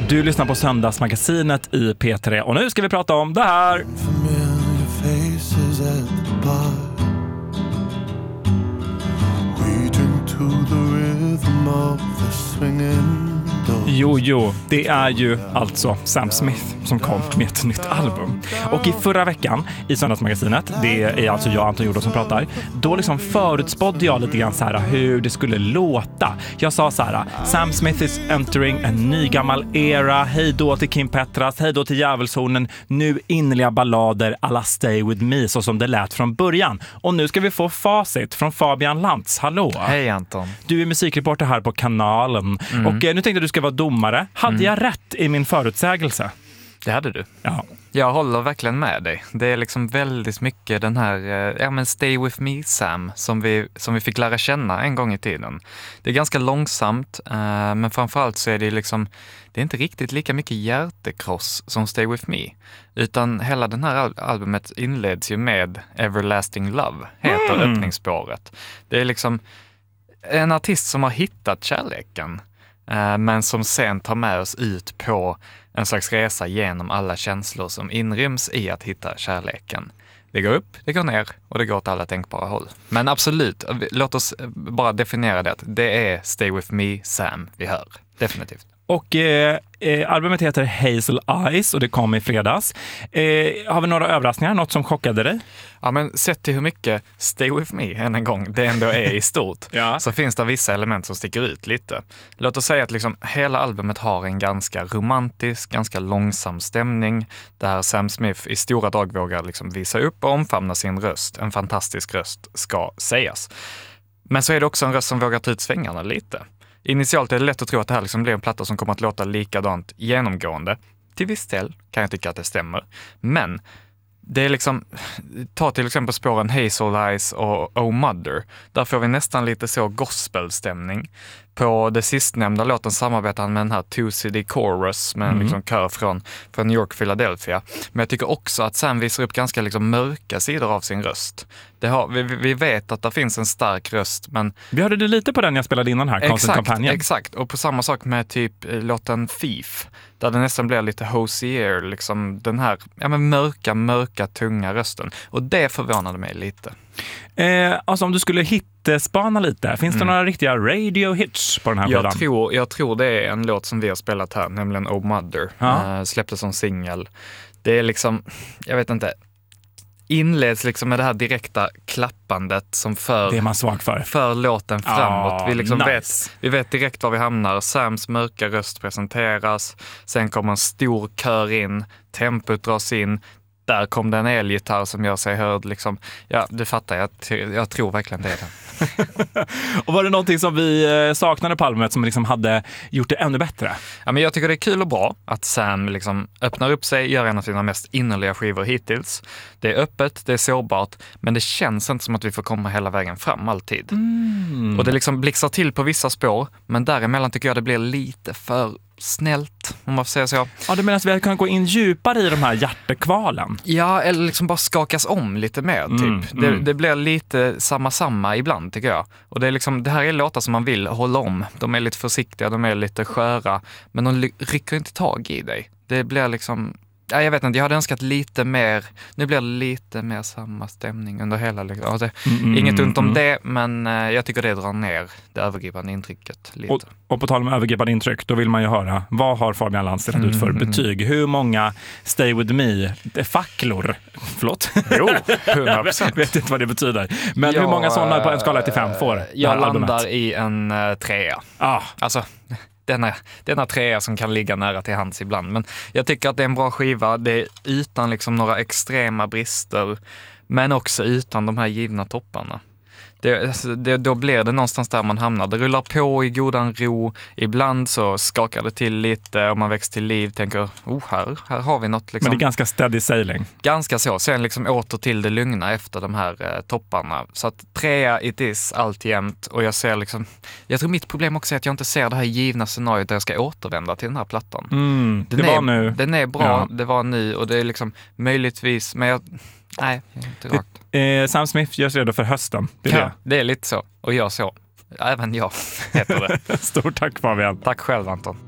Du lyssnar på Söndagsmagasinet i P3 och nu ska vi prata om det här. Jo, det är ju alltså Sam Smith som kom med ett nytt album. Och i förra veckan i Söndagsmagasinet, det är alltså jag, Anton Jordo, som pratar, då liksom förutspådde jag lite grann så här hur det skulle låta. Jag sa så här: Sam Smith is entering en ny gammal era, hej då till Kim Petras, hej då till Djävulshornen, nu innerliga ballader alla Stay With Me, så som det lät från början. Och nu ska vi få facit från Fabian Lantz. Hallå! Hej Anton! Du är musikreporter här på kanalen. Och nu tänkte jag att du ska vara domare. Hade jag rätt i min förutsägelse? Det hade du. Ja. Jag håller verkligen med dig. Det är liksom väldigt mycket den här Stay With Me Sam som vi fick lära känna en gång i tiden. Det är ganska långsamt, men framförallt så är det liksom, det är inte riktigt lika mycket hjärtekross som Stay With Me. Utan hela den här albumet inleds ju med Everlasting Love, heter öppningsspåret. Det är liksom en artist som har hittat kärleken, men som sen tar med oss ut på en slags resa genom alla känslor som inryms i att hitta kärleken. Det går upp, det går ner och det går åt alla tänkbara håll. Men absolut, låt oss bara definiera det. Det är Stay With Me Sam vi hör, definitivt. Och albumet heter Hazel Eyes och det kom i fredags. Har vi några överraskningar? Något som chockade dig? Ja, men sett till hur mycket Stay With Me än en gång det ändå är i stort så finns det vissa element som sticker ut lite. Låt oss säga att liksom hela albumet har en ganska romantisk, ganska långsam stämning där Sam Smith i stora drag vågar liksom visa upp och omfamna sin röst. En fantastisk röst ska sägas. Men så är det också en röst som vågar ta ut svängarna lite. Initialt är det lätt att tro att det här liksom blir en platta som kommer att låta likadant genomgående. Till viss del kan jag tycka att det stämmer. Men det är liksom, ta till exempel spåren Hazel Eyes och Oh Mother. Där får vi nästan lite så gospelstämning. På det sistnämnda låten samarbetar han med den här Two City Chorus med en liksom kör från New York, Philadelphia. Men jag tycker också att Sam visar upp ganska liksom mörka sidor av sin röst. Vi vet att det finns en stark röst, men... Vi hörde det lite på den jag spelade innan här, Constant Companion. Exakt, och på samma sak med typ låten Thief, där det nästan blir lite Hosier, liksom den här mörka, tunga rösten. Och det förvånade mig lite. Alltså om du skulle hittespana lite, finns det några riktiga radio hits på den här skivan? Jag tror det är en låt som vi har spelat här, nämligen Oh Mother. Släpptes som singel. Det är liksom, jag vet inte, inleds liksom med det här direkta klappandet som det är man svag för låten framåt. Vi liksom vet direkt var vi hamnar. Sams mörka röst presenteras, sen kommer en stor kör in, tempot dras in. Där kom det en elgitarr som gör sig hörd. Liksom. Ja, du fattar. Jag tror verkligen det är den. Och var det någonting som vi saknade på albumet som liksom hade gjort det ännu bättre? Ja, men jag tycker det är kul och bra att Sam liksom öppnar upp sig, gör en av sina mest innerliga skivor hittills. Det är öppet, det är sårbart, men det känns inte som att vi får komma hela vägen fram alltid. Och det liksom blixar till på vissa spår, men däremellan tycker jag det blir lite för snällt, om man får säga så. Ja, du menar att vi kan gå in djupare i de här hjärtekvalen? Ja, eller liksom bara skakas om lite mer, typ. Det blir lite samma ibland, tycker jag. Och det är liksom, det här är låtar som man vill hålla om. De är lite försiktiga, de är lite sköra, men de rycker inte tag i dig. Det blir liksom... Ja, jag vet inte, jag hade önskat lite mer. Nu blir det lite mer samma stämning under hela... Alltså, inget ont om det, men jag tycker det drar ner det övergripande intrycket lite. Och på tal om övergripande intryck, då vill man ju höra, vad har Fabian Lantz delat ut för betyg? Hur många Stay With Me-facklor? Förlåt? Jo, 100%. Vet inte vad det betyder. Men hur många sådana på en skala 1-5 får jag landar i en 3. Alltså... Denna trea som kan ligga nära till hands ibland. Men jag tycker att det är en bra skiva. Det är utan liksom några extrema brister. Men också utan de här givna topparna. Då blir det någonstans där man hamnar. Det rullar på i godan ro. Ibland så skakar det till lite och man växer till liv. Tänker, här har vi något. Liksom. Men det är ganska steady sailing. Ganska så. Sen liksom åter till det lugna efter de här topparna. Så att 3 it is alltjämt. Och jag ser liksom... Jag tror mitt problem också är att jag inte ser det här givna scenariot där jag ska återvända till den här plattan. Var nu. Den är bra, det var nu. Och det är liksom möjligtvis... Men nej, inte rakt. Sam Smith gör sig redo för hösten. Det är lite så. Och jag så. Även jag heter det. Stort tack Fabian. Tack själv Anton.